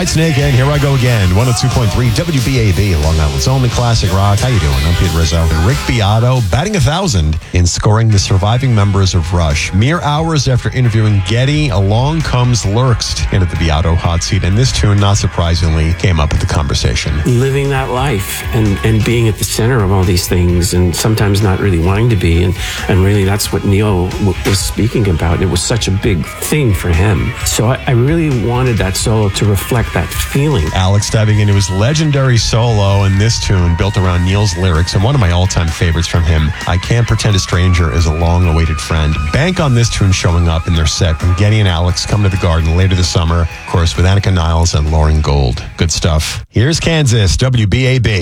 Whitesnake and Here I Go Again. 102.3 WBAB, Long Island's only classic rock. How you doing? I'm Pete Rizzo. And Rick Beato batting 1,000 in scoring the surviving members of Rush. Mere hours after interviewing Geddy, along comes Lurkst into the Beato hot seat. And this tune, not surprisingly, came up at the conversation. Living that life and being at the center of all these things and sometimes not really wanting to be. And really that's what Neil was speaking about. It was such a big thing for him. So I really wanted that solo to reflect that feeling. Alex diving into his legendary solo, and this tune built around Neil's lyrics, and one of my all-time favorites from him, I Can't Pretend a Stranger is a Long-Awaited Friend. Bank on this tune showing up in their set when Geddy and Alex come to the Garden later this summer, of course, with Annika Niles and Lauren Gold. Good stuff. Here's Kansas, WBAB.